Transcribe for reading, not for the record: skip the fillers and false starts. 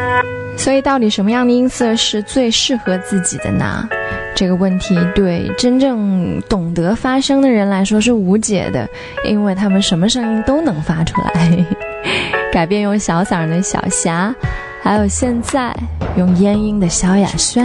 所以到底什么样的音色是最适合自己的呢？这个问题对真正懂得发声的人来说是无解的，因为他们什么声音都能发出来。改变用小嗓的小霞，还有现在用咽音的萧亚轩。